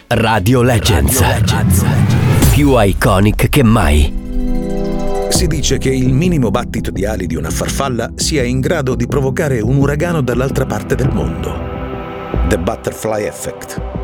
Radio Legends. Più iconic che mai. Si dice che il minimo battito di ali di una farfalla sia in grado di provocare un uragano dall'altra parte del mondo. The Butterfly Effect.